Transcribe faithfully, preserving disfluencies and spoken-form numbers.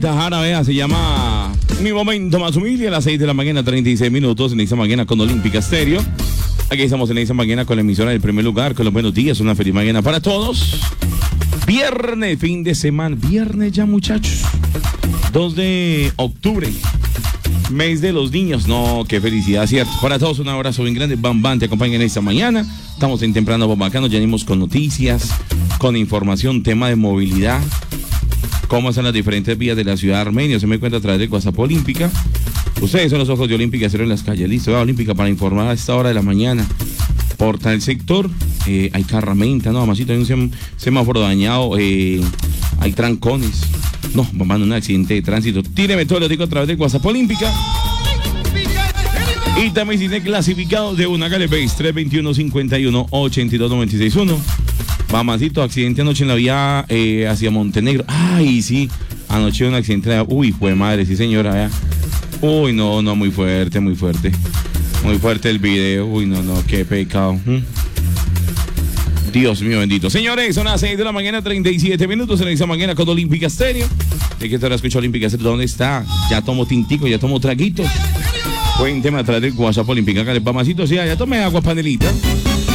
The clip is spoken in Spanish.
Tajara, vea, se llama Mi Momento Más Humilde, a las seis de la mañana, treinta y seis minutos, en esa mañana con Olímpica Estéreo. Aquí estamos en esa mañana con la emisora del primer lugar, con los buenos días, una feliz mañana para todos. Viernes, fin de semana, viernes ya, muchachos, dos de octubre, mes de los niños. No, qué felicidad, cierto. Para todos un abrazo bien grande. Bam Bam te acompaña en esta mañana. Estamos en Temprano Bombacano, ya venimos con noticias, con información, tema de movilidad, cómo están las diferentes vías de la ciudad de Armenia. Se me cuenta a través de WhatsApp Olímpica. Ustedes son los ojos de Olímpica Estéreo en las calles. Listo, va Olímpica para informar a esta hora de la mañana. Por tal sector, eh, hay carramenta, no, mamacito, hay un sem semáforo dañado, eh, hay trancones. No, mamá, un accidente de tránsito. Tíreme todo lo digo a través de WhatsApp Olímpica. Y también si tiene clasificado de una Gale Base tres dos uno, cinco uno, ocho dos, nueve seis uno. Mamacito, accidente anoche en la vía eh, hacia Montenegro. Ay, sí, anoche un accidente. De... Uy, fue madre, sí señora, vea. Uy, no, no, muy fuerte, muy fuerte. Muy fuerte el video. Uy, no, no, qué pecado. ¿Mm? Dios mío bendito. Señores, son las seis de la mañana, treinta y siete minutos en esa mañana con Olímpica Estéreo. ¿De qué hora escucha Olímpica Estéreo? ¿Dónde está? Ya tomo tintico, ya tomo traguitos. Cuénteme a través del WhatsApp Olímpica, que les va masito. Sí, ya tomé agua panelita.